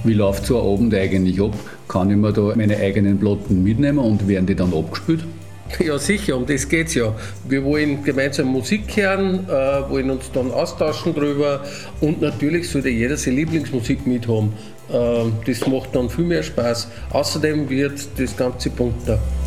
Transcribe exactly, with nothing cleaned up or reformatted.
Wie läuft so ein Abend eigentlich ab? Kann ich mir da meine eigenen Platten mitnehmen und werden die dann abgespielt? Ja, sicher, um das geht es ja. Wir wollen gemeinsam Musik hören, äh, wollen uns dann austauschen drüber und natürlich sollte jeder seine Lieblingsmusik mithaben. Äh, das macht dann viel mehr Spaß. Außerdem wird das Ganze bunter.